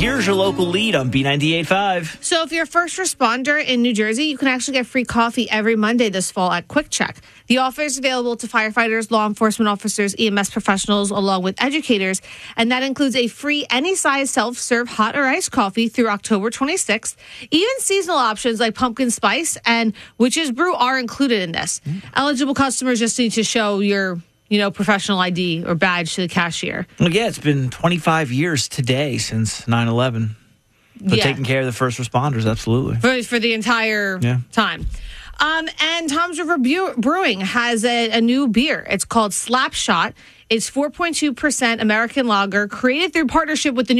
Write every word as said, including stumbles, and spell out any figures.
Here's your local lead on B ninety-eight point five. So if you're a first responder in New Jersey, you can actually get free coffee every Monday this fall at Quick Check. The offer is available to firefighters, law enforcement officers, E M S professionals, along with educators. And that includes a free any size self-serve hot or iced coffee through October twenty-sixth. Even seasonal options like pumpkin spice and Witch's Brew are included in this. Mm. Eligible customers just need to show your you know, professional I D or badge to the cashier. Well, yeah, it's been twenty-five years today since nine eleven. But yeah. taking care of the first responders, absolutely. For, for the entire yeah. time. Um, and Tom's River Bew- Brewing has a, a new beer. It's called Slap Shot. It's four point two percent American lager, created through partnership with the